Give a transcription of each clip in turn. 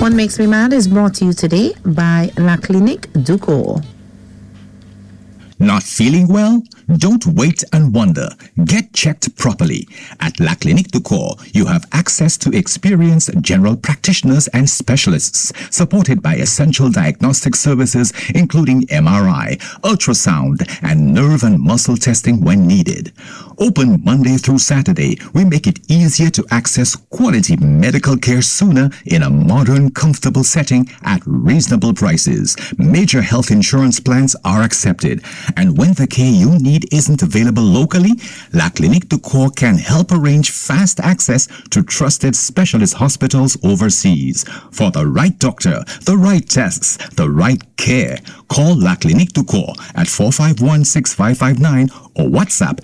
What Makes Me Mad is brought to you today by La Clinique Ducor. Not feeling well? Don't wait and wonder. Get checked properly. At La Clinique Ducor, you have access to experienced general practitioners and specialists, supported by essential diagnostic services including MRI, ultrasound, and nerve and muscle testing when needed. Open Monday through Saturday, we make it easier to access quality medical care sooner in a modern, comfortable setting at reasonable prices. Major health insurance plans are accepted. And when the care you need isn't available locally, La Clinique Ducor can help arrange fast access to trusted specialist hospitals overseas. For the right doctor, the right tests, the right care, call La Clinique Ducor at 451-6559 or WhatsApp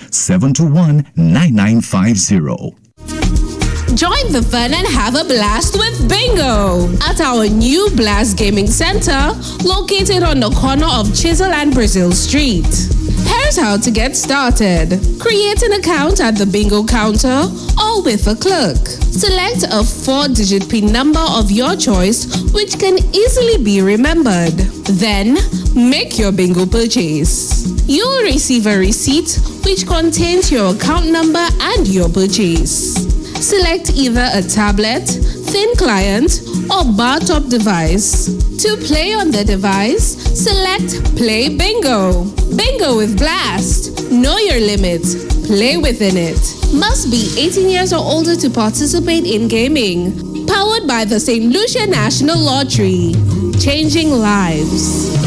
721-9950. Join the fun and have a blast with Bingo at our new Blast Gaming Center located on the corner of Chisel and Brazil Street. Here's how to get started. Create an account at the Bingo counter or with a clerk. Select a 4-digit PIN number of your choice which can easily be remembered. Then, make your Bingo purchase. You will receive a receipt which contains your account number and your purchase. Select either a tablet, thin client, or bar top device. To play on the device, select Play Bingo. Bingo with Blast. Know your limits. Play within it. Must be 18 years or older to participate in gaming. Powered by the St. Lucia National Lottery. Changing lives.